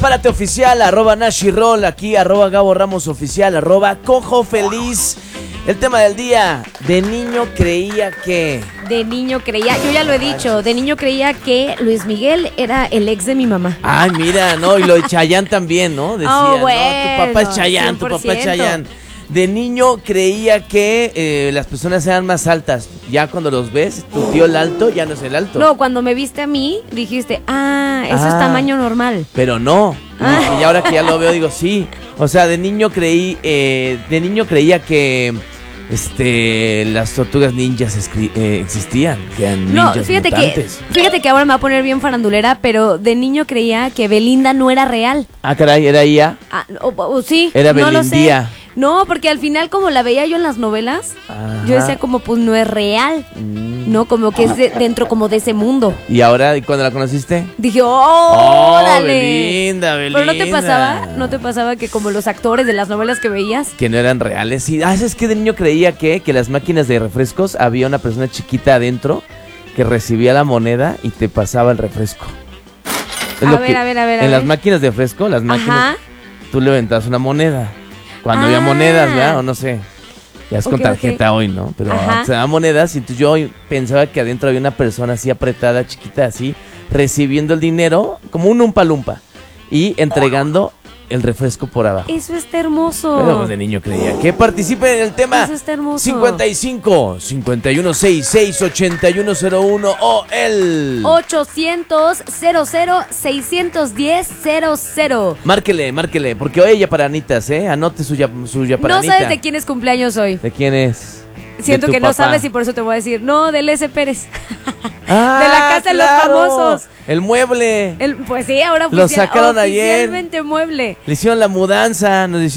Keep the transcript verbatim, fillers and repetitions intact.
Párate Oficial, arroba Nashirol, aquí arroba Gabo Ramos Oficial, arroba Cojo Feliz. El tema del día, de niño creía que... De niño creía, yo ya lo he dicho, de niño creía que Luis Miguel era el ex de mi mamá. Ay, mira, no, y lo de Chayanne también, ¿no? Decía, Oh, bueno, no, tu papá es Chayanne, tu papá es Chayanne. De niño creía que eh, las personas eran más altas. Ya cuando los ves, tu tío el alto ya no es el alto. No, cuando me viste a mí, dijiste, ah, eso Ah, es tamaño normal. Pero no. Ah. Y ahora que ya lo veo, digo, sí. O sea, de niño creí, eh, de niño creía que este las tortugas ninjas escri- eh, existían, que eran No, ninjas fíjate mutantes. que, fíjate que ahora me va a poner bien farandulera, pero de niño creía que Belinda no era real. Ah, caray, era ella. Ah, o, o sí, Era no lo sé. Belindía. No, porque al final como la veía yo en las novelas, Ajá. yo decía como pues no es real, Mm. no, como que es de- dentro como de ese mundo. ¿Y ahora, ¿y cuando la conociste? Dije, Oh, órale. Belinda, Belinda. Pero no te pasaba, no te pasaba que como los actores de las novelas que veías. Que no eran reales. Sí, ah, es que de niño creía que, que las máquinas de refrescos había una persona chiquita adentro que recibía la moneda y te pasaba el refresco. Es A lo ver, que- a ver, a ver, a En ver. las máquinas de refresco, las máquinas, Ajá. tú le aventabas una moneda. Cuando había Ah. monedas, ¿verdad? O no sé. Ya es con Ok, tarjeta ok. hoy, ¿no? Pero Ajá. antes se daban monedas y entonces yo pensaba que adentro había una persona así apretada, chiquita, así, recibiendo el dinero como un umpa lumpa y entregando el refresco por abajo. Eso está hermoso. Pero pues de niño creía que participen en el tema. Eso está hermoso. cincuenta y cinco, cincuenta y uno sesenta y seis, ochenta y uno cero uno o el... ochocientos, cero cero, seiscientos diez, cero cero. Márquele, márquele, porque hoy hay yaparanitas, ¿eh? Anote su, ya, su No yaparanita. sabes de quién es cumpleaños hoy. ¿De quién es? Siento De tu que no papá. sabes y por eso te voy a decir. No, del S. Pérez. Ah, de la Casa de los claro, Famosos. El mueble. El, pues sí, ahora Lo oficial- sacaron ayer. oficialmente mueble. Le hicieron la mudanza, nos hicieron